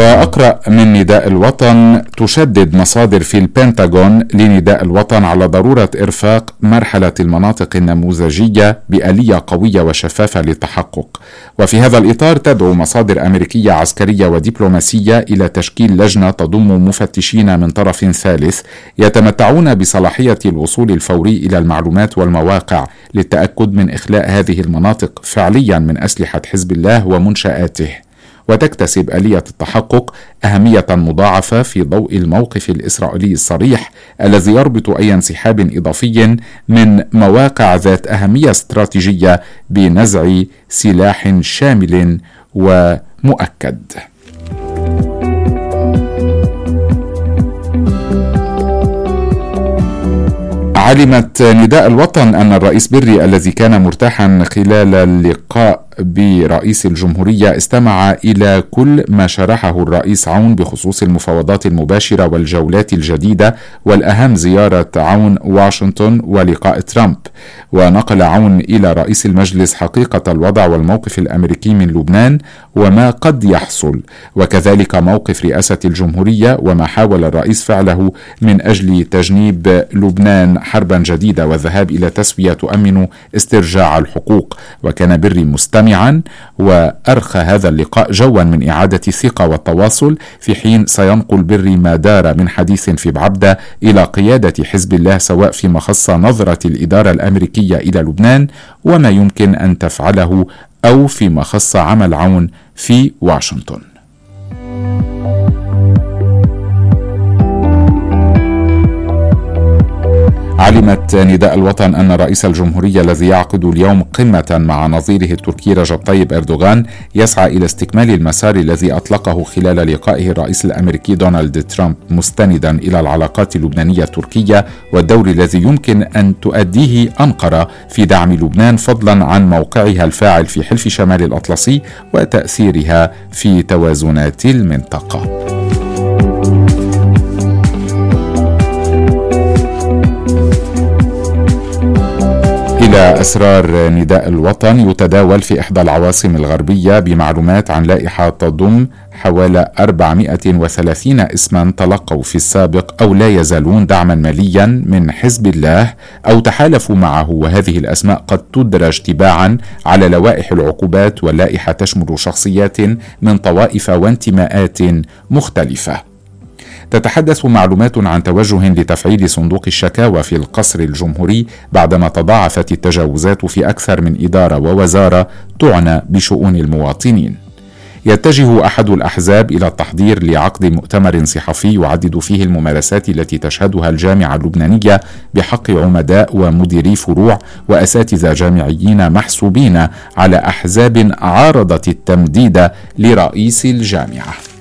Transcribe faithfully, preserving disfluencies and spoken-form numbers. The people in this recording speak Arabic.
وأقرأ من نداء الوطن: تشدد مصادر في البنتاغون لنداء الوطن على ضرورة إرفاق مرحلة المناطق النموذجية بآلية قوية وشفافة للتحقق. وفي هذا الإطار تدعو مصادر أمريكية عسكرية ودبلوماسية إلى تشكيل لجنة تضم مفتشين من طرف ثالث يتمتعون بصلاحية الوصول الفوري إلى المعلومات والمواقع للتأكد من إخلاء هذه المناطق فعليا من أسلحة حزب الله ومنشآته. وتكتسب آلية التحقق أهمية مضاعفة في ضوء الموقف الإسرائيلي الصريح الذي يربط أي انسحاب إضافي من مواقع ذات أهمية استراتيجية بنزع سلاح شامل ومؤكد. علمت نداء الوطن أن الرئيس بري الذي كان مرتاحا خلال اللقاء برئيس الجمهورية استمع إلى كل ما شرحه الرئيس عون بخصوص المفاوضات المباشرة والجولات الجديدة، والأهم زيارة عون واشنطن ولقاء ترامب. ونقل عون إلى رئيس المجلس حقيقة الوضع والموقف الأمريكي من لبنان وما قد يحصل، وكذلك موقف رئاسة الجمهورية وما حاول الرئيس فعله من أجل تجنيب لبنان حربا جديدة والذهاب إلى تسوية تؤمن استرجاع الحقوق. وكان بري مستمعا، وأرخى هذا اللقاء جوا من إعادة الثقة والتواصل، في حين سينقل بري ما دار من حديث في بعبدة إلى قيادة حزب الله، سواء فيما خص نظرة الإدارة الأمريكية إلى لبنان وما يمكن أن تفعله أو فيما خص عمل عون في واشنطن. علمت نداء الوطن أن رئيس الجمهورية الذي يعقد اليوم قمة مع نظيره التركي رجب طيب أردوغان يسعى إلى استكمال المسار الذي أطلقه خلال لقائه الرئيس الأمريكي دونالد ترامب، مستندا إلى العلاقات اللبنانية التركية والدور الذي يمكن أن تؤديه أنقرة في دعم لبنان، فضلا عن موقعها الفاعل في حلف شمال الأطلسي وتأثيرها في توازنات المنطقة. إلى أسرار نداء الوطن: يتداول في إحدى العواصم الغربية بمعلومات عن لائحة تضم حوالي أربعمائة وثلاثين اسما تلقوا في السابق أو لا يزالون دعما ماليا من حزب الله أو تحالفوا معه، وهذه الأسماء قد تدرج تباعا على لوائح العقوبات، واللائحة تشمل شخصيات من طوائف وانتماءات مختلفة. تتحدث معلومات عن توجه لتفعيل صندوق الشكاوى في القصر الجمهوري بعدما تضاعفت التجاوزات في أكثر من إدارة ووزارة تعنى بشؤون المواطنين. يتجه أحد الأحزاب إلى التحضير لعقد مؤتمر صحفي يعدد فيه الممارسات التي تشهدها الجامعة اللبنانية بحق عمداء ومديري فروع وأساتذة جامعيين محسوبين على أحزاب عارضت التمديد لرئيس الجامعة.